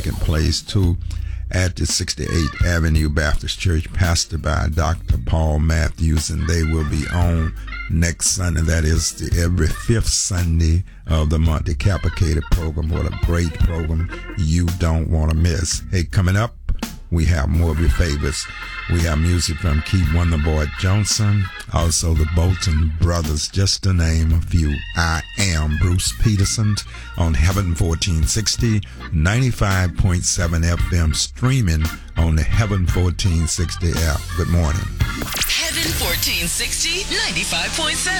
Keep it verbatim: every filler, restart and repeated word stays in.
taking place too at the sixty-eighth Avenue Baptist Church, pastored by Doctor Paul Matthews, and they will be on next Sunday. That is the every fifth Sunday of the month. The Capicated program. What a great program. You don't want to miss. Hey, coming up, we have more of your favorites. We have music from Keith Wonderboy Johnson, also the Bolton Brothers, just to name a few. I am Bruce Peterson on Heaven fourteen sixty, ninety-five point seven F M, streaming on the Heaven fourteen sixty app. Good morning. Heaven fourteen sixty, ninety-five point seven.